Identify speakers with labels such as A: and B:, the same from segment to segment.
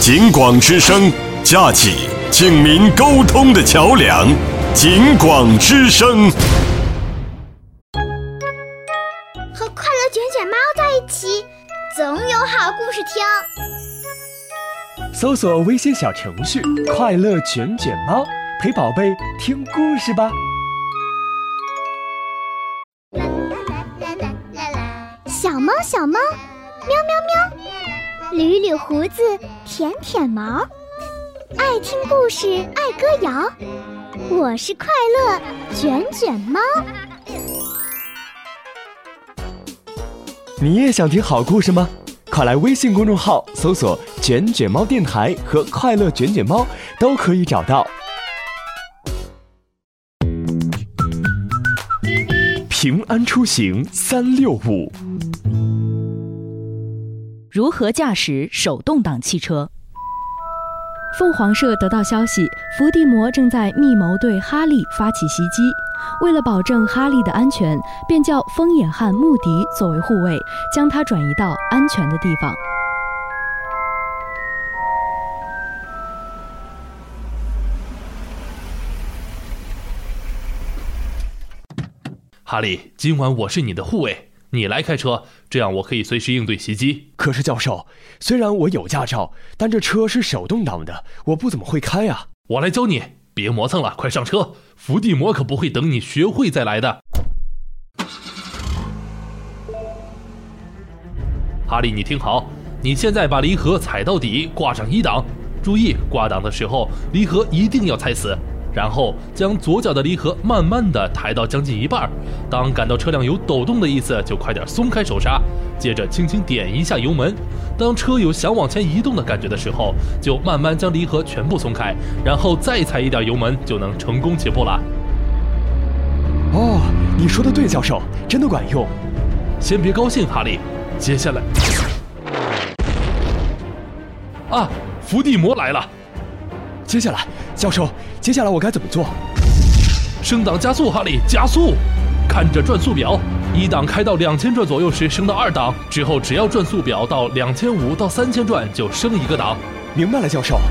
A: 警广之声，架起警民沟通的桥梁。警广之声，
B: 和快乐卷卷猫在一起，总有好故事听。
C: 搜索微信小程序“快乐卷卷猫”，陪宝贝听故事吧。
B: 小猫小猫，喵喵喵，捋捋胡子，舔舔毛，爱听故事，爱歌谣。我是快乐卷卷猫。
C: 你也想听好故事吗？快来微信公众号搜索“卷卷猫电台”和“快乐卷卷猫”，都可以找到。平安出行365，
D: 如何驾驶手动挡汽车？
E: 凤凰社得到消息，伏地魔正在密谋对哈利发起袭击。为了保证哈利的安全，便叫疯眼汉穆迪作为护卫，将他转移到安全的地方。
F: 哈利，今晚我是你的护卫，你来开车，这样我可以随时应对袭击。
C: 可是教授，虽然我有驾照，但这车是手动挡的，我不怎么会开啊。
F: 我来教你，别磨蹭了，快上车，伏地魔可不会等你学会再来的。哈利，你听好，你现在把离合踩到底，挂上1档，注意挂档的时候离合一定要踩死，然后将左脚的离合慢慢的抬到将近一半，当感到车辆有抖动的意思，就快点松开手刹，接着轻轻点一下油门，当车有想往前移动的感觉的时候，就慢慢将离合全部松开，然后再踩一点油门，就能成功起步了。
C: 哦，你说的对，教授，真的管用。
F: 先别高兴，哈利，接下来啊，伏地魔来了。
C: 接下来，教授，接下来我该怎么做？
F: 升档加速，哈利，加速！看着转速表，1档开到2000转左右时升到2档，之后只要转速表到2500到3000转就升1个档。
C: 明白了，教授。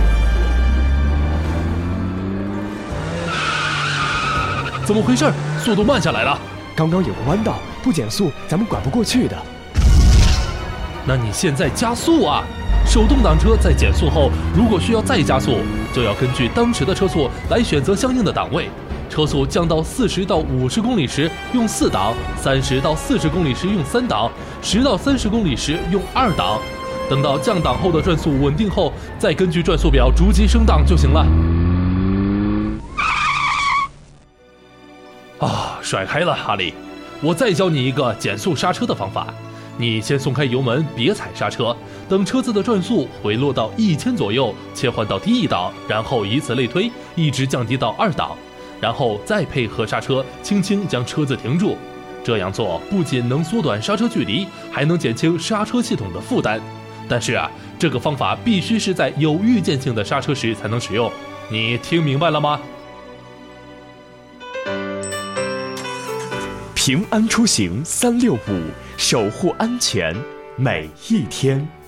F: 怎么回事？速度慢下来了。
C: 刚刚有个弯道，不减速咱们管不过去的。
F: 那你现在加速啊！手动挡车在减速后，如果需要再加速，就要根据当时的车速来选择相应的档位。车速降到40到50公里时用4档，30到40公里时用3档，10到30公里时用2档。等到降档后的转速稳定后，再根据转速表逐级升档就行了。啊，甩开了，哈利！我再教你一个减速刹车的方法。你先松开油门，别踩刹车，等车子的转速回落到1000左右，切换到低1档，然后以此类推，一直降低到2档，然后再配合刹车，轻轻将车子停住。这样做不仅能缩短刹车距离，还能减轻刹车系统的负担。但是啊，这个方法必须是在有预见性的刹车时才能使用。你听明白了吗？
C: 平安出行365，守护安全每一天。